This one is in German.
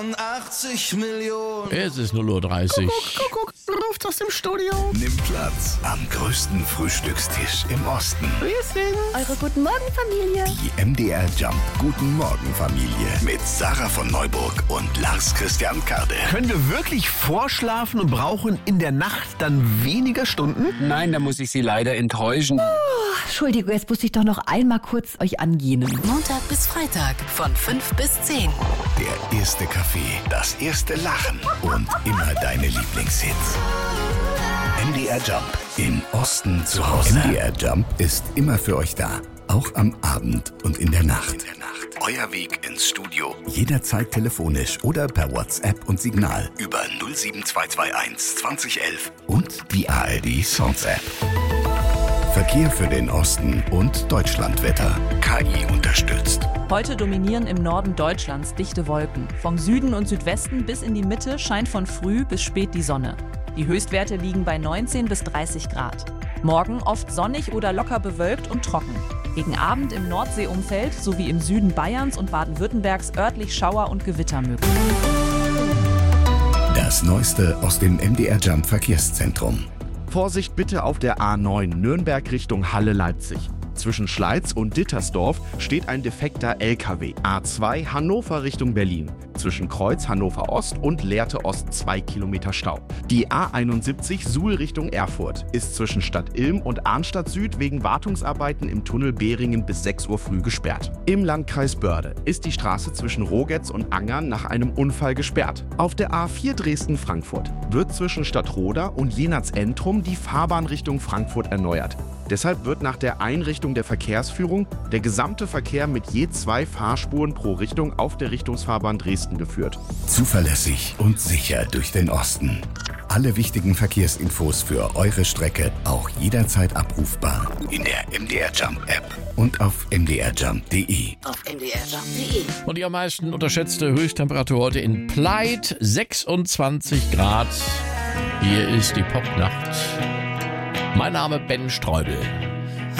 80 Millionen. Es ist 0:30 Uhr. Kuckuck, ruft aus dem Studio. Nimm Platz am größten Frühstückstisch im Osten. Wir sind Eure Guten Morgen Familie. Die MDR Jump Guten Morgen Familie mit Sarah von Neuburg und Lars Christian Kade. Können wir wirklich vorschlafen und brauchen in der Nacht dann weniger Stunden? Nein, da muss ich Sie leider enttäuschen. Entschuldigung, jetzt muss ich doch noch einmal kurz euch angehen. Montag bis Freitag von 5 bis 10. Der erste Kaffee, das erste Lachen und immer deine Lieblingshits. MDR Jump im Osten zu Hause. MDR Jump ist immer für euch da. Auch am Abend und in der Nacht. Euer Weg ins Studio. Jederzeit telefonisch oder per WhatsApp und Signal über 07221 2011 und die ARD Songs App. Verkehr für den Osten und Deutschlandwetter. KI unterstützt. Heute dominieren im Norden Deutschlands dichte Wolken. Vom Süden und Südwesten bis in die Mitte scheint von früh bis spät die Sonne. Die Höchstwerte liegen bei 19 bis 30 Grad. Morgen oft sonnig oder locker bewölkt und trocken. Gegen Abend im Nordseeumfeld sowie im Süden Bayerns und Baden-Württembergs örtlich Schauer und Gewitter möglich. Das Neueste aus dem MDR Jump Verkehrszentrum. Vorsicht bitte auf der A9 Nürnberg Richtung Halle-Leipzig. Zwischen Schleiz und Dittersdorf steht ein defekter LKW. A2 Hannover Richtung Berlin. Zwischen Kreuz Hannover Ost und Lehrte Ost 2 Kilometer Stau. Die A71 Suhl Richtung Erfurt ist zwischen Stadt Ilm und Arnstadt Süd wegen Wartungsarbeiten im Tunnel Behringen bis 6 Uhr früh gesperrt. Im Landkreis Börde ist die Straße zwischen Rogetz und Angern nach einem Unfall gesperrt. Auf der A4 Dresden-Frankfurt wird zwischen Stadtroda und Jenatz-Entrum die Fahrbahn Richtung Frankfurt erneuert. Deshalb wird nach der Einrichtung der Verkehrsführung der gesamte Verkehr mit je 2 Fahrspuren pro Richtung auf der Richtungsfahrbahn Dresden geführt. Zuverlässig und sicher durch den Osten. Alle wichtigen Verkehrsinfos für eure Strecke auch jederzeit abrufbar in der MDR Jump App und auf mdrjump.de. Auf mdrjump.de. Und die am meisten unterschätzte Höchsttemperatur heute in Pleit, 26 Grad. Hier ist die Popnacht. Mein Name Ben Streubel.